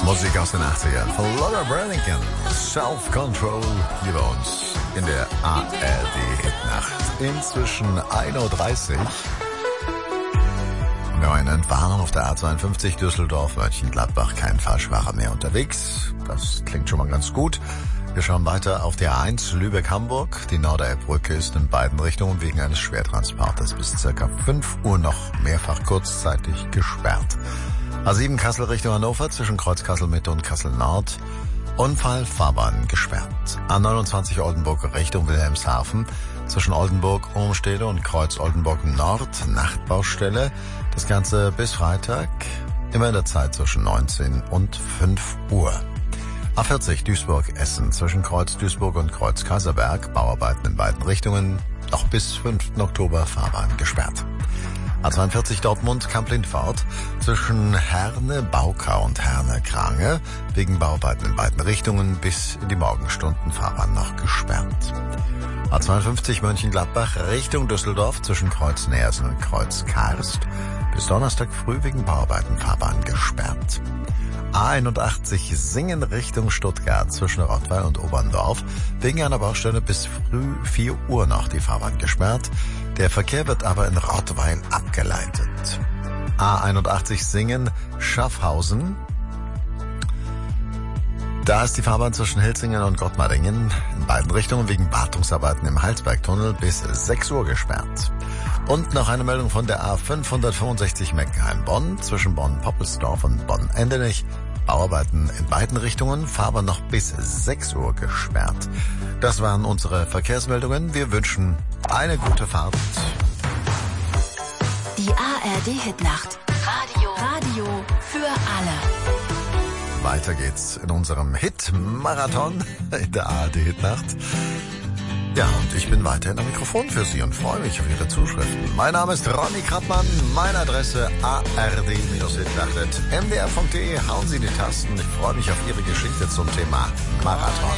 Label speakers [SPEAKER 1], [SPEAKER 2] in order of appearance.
[SPEAKER 1] Musik aus den 80ern von Laura Branigan. Self-Control hier bei uns in der ARD-Hitnacht. Inzwischen 1:30 Uhr. Wir haben eine Entwarnung auf der A52 Düsseldorf, Mönchengladbach, kein Fahrschwacher mehr unterwegs. Das klingt schon mal ganz gut. Wir schauen weiter auf die A1 Lübeck-Hamburg. Die Norderelbbrücke ist in beiden Richtungen wegen eines Schwertransporters bis ca. 5 Uhr noch mehrfach kurzzeitig gesperrt. A7 Kassel Richtung Hannover zwischen Kreuz Kassel Mitte und Kassel Nord. Unfall, Fahrbahn gesperrt. A29 Oldenburg Richtung Wilhelmshaven zwischen Oldenburg, Ohmstede und Kreuz Oldenburg Nord. Nachtbaustelle. Das Ganze bis Freitag. Immer in der Zeit zwischen 19 und 5 Uhr. A40 Duisburg-Essen zwischen Kreuz Duisburg und Kreuz Kaiserberg. Bauarbeiten in beiden Richtungen. Noch bis 5. Oktober Fahrbahn gesperrt. A42 Dortmund-Kamp-Lindfort zwischen Herne-Baukau und Herne-Krange. Wegen Bauarbeiten in beiden Richtungen bis in die Morgenstunden Fahrbahn noch gesperrt. A52 Mönchengladbach Richtung Düsseldorf zwischen Kreuz Neersen und Kreuz Karst. Bis Donnerstag früh wegen Bauarbeiten Fahrbahn gesperrt. A81 Singen Richtung Stuttgart zwischen Rottweil und Oberndorf. Wegen einer Baustelle bis früh 4 Uhr noch die Fahrbahn gesperrt. Der Verkehr wird aber in Rottweil abgeleitet. A81 Singen Schaffhausen. Da ist die Fahrbahn zwischen Hilsingen und Gottmardingen in beiden Richtungen wegen Wartungsarbeiten im Heilsbergtunnel bis 6 Uhr gesperrt. Und noch eine Meldung von der A565 Meckenheim-Bonn zwischen Bonn-Poppelsdorf und Bonn-Endenich. Bauarbeiten in beiden Richtungen, Fahrbahn noch bis 6 Uhr gesperrt. Das waren unsere Verkehrsmeldungen. Wir wünschen eine gute Fahrt.
[SPEAKER 2] Die ARD-Hitnacht. Radio für alle.
[SPEAKER 1] Weiter geht's in unserem Hit-Marathon in der ARD-Hitnacht. Ja, und ich bin weiterhin am Mikrofon für Sie und freue mich auf Ihre Zuschriften. Mein Name ist Ronny Krappmann, meine Adresse ard-hitnacht@mdr.de. Hauen Sie die Tasten, ich freue mich auf Ihre Geschichte zum Thema Marathon.